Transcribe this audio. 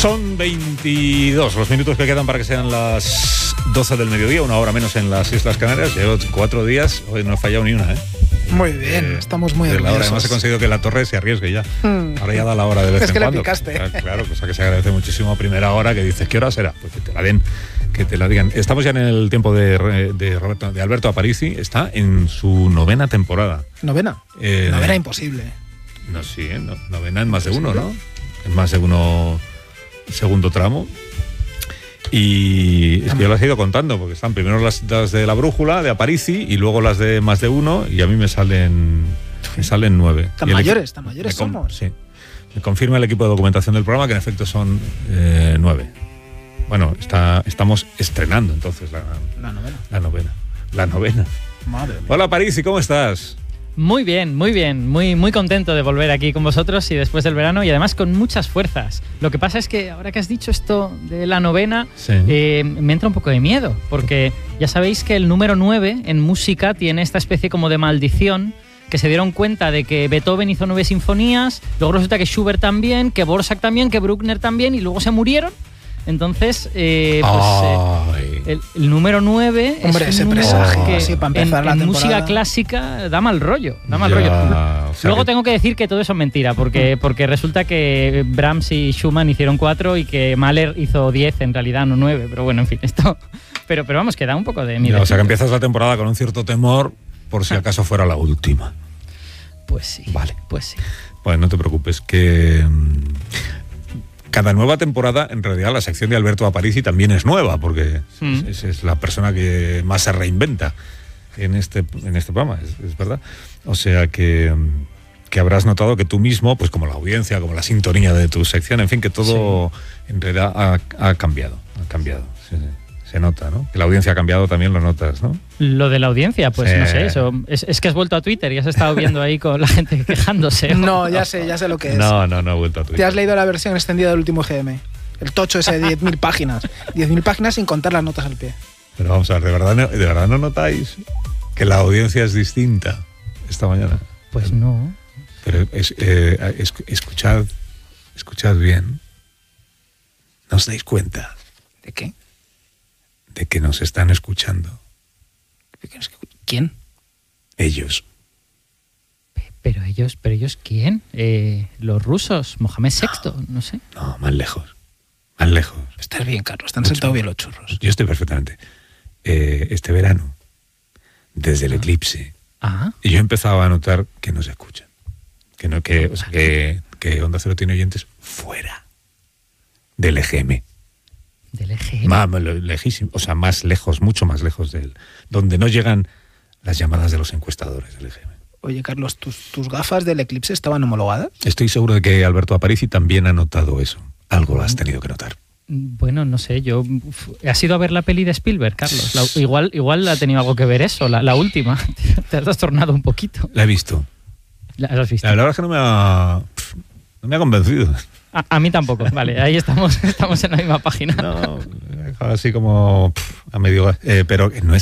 Son 22 los minutos que quedan para que sean las 12 del mediodía, una hora menos en las Islas Canarias. Llevo 4 días, hoy no he fallado ni una, ¿eh? Muy bien, estamos muy orgullosos. Además he conseguido que la torre se arriesgue ya. Ahora ya da la hora de vez en cuando. Es que la picaste. Claro, cosa que se agradece muchísimo a primera hora, que dices, ¿qué hora será? Pues que te la den, que te la digan. Estamos ya en el tiempo de Alberto Aparici, está en su 9ª temporada. ¿Novena? Novena imposible. No, sí, novena en más de uno, ¿no? En más de uno segundo tramo. Y es que yo las he ido contando, porque están primero las de la brújula, de Aparici, y luego las de más de uno, y a mí me salen 9. Tan mayores somos. Sí. Me confirma el equipo de documentación del programa que en efecto son 9. Bueno, estamos estrenando entonces la novena. Madre mía. Hola Aparici, ¿cómo estás? Muy bien, muy contento de volver aquí con vosotros y después del verano, y además con muchas fuerzas. Lo que pasa es que ahora que has dicho esto de la novena, sí. Me entra un poco de miedo, porque ya sabéis que el número 9 en música tiene esta especie como de maldición, que se dieron cuenta de que Beethoven hizo 9 sinfonías, luego resulta que Schubert también, que Dvořák también, que Bruckner también, y luego se murieron. Entonces, el número 9 Hombre, es ese un número presagio, que sí, para empezar la en temporada. música clásica da mal rollo. O sea, Luego tengo que decir que todo eso es mentira, porque resulta que Brahms y Schumann hicieron 4 y que Mahler hizo 10, en realidad no 9, pero bueno, en fin, esto... Pero vamos, que da un poco de miedo. O sea, que empiezas la temporada con un cierto temor por si acaso fuera la última. Pues sí. Vale. Pues sí. Pues no te preocupes, que... Cada nueva temporada, en realidad, la sección de Alberto Aparici también es nueva, porque es la persona que más se reinventa en este programa, es verdad. O sea que habrás notado que tú mismo, pues como la audiencia, como la sintonía de tu sección, en fin, que todo en realidad ha cambiado. Sí. Se nota, ¿no? Que la audiencia ha cambiado, también lo notas, ¿no? Lo de la audiencia, pues sí. No sé, eso es que has vuelto a Twitter y has estado viendo ahí con la gente quejándose. No, ya sé lo que es. No he vuelto a Twitter. ¿Te has leído la versión extendida del último GM? El tocho ese de 10.000 páginas. 10.000 páginas sin contar las notas al pie. Pero vamos a ver, ¿de verdad no notáis que la audiencia es distinta esta mañana? Pues no. Pero escuchad bien. ¿No os dais cuenta? ¿De qué? De que nos están escuchando. ¿Quién? Ellos. ¿Pero ellos ¿quién? Los rusos, Mohamed VI, no sé. No, más lejos. Estás bien, Carlos, te han sentado bien los churros. Yo estoy perfectamente. Este verano, desde el eclipse, yo empezaba a notar que nos escuchan. Que Onda Cero tiene oyentes fuera del EGM. Del EGM. Más lejísimo, o sea, más lejos, mucho más lejos de él. Donde no llegan las llamadas de los encuestadores del EGM. Oye, Carlos, ¿tus gafas del eclipse estaban homologadas? Estoy seguro de que Alberto Aparici también ha notado eso. Algo has tenido que notar. Bueno, no sé, ¿has ido a ver la peli de Spielberg, Carlos? Igual ha tenido algo que ver eso, la última. Te has trastornado un poquito. La he visto. ¿La has visto? La verdad es que no me ha convencido. A mí tampoco, vale, ahí estamos en la misma página. No, así como a medio... pero no